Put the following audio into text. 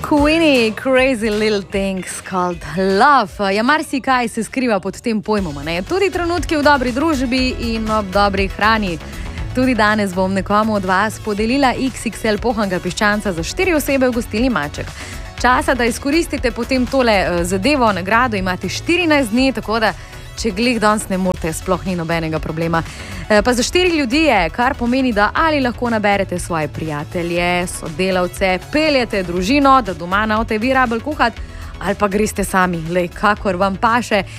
Queenie, crazy little things called love. Ja, marsikaj se skriva pod tem pojmom, ne? Tudi trenutki v dobri družbi in ob dobri hrani. Tudi danes bom nekomu od vas podelila XXL pohanga piščanca za 4 osebe v gostilni Maček. Časa, da izkoristite potem tole zadevo, nagrado, imate 14 dni, tako da če glih danes ne morete, sploh ni nobenega problema. Pa za 4 ljudi je, kar pomeni, da ali lahko naberete svoje prijatelje, sodelavce, peljete družino, da doma na vi rabel kuhat, ali pa greste sami, kakor vam paše.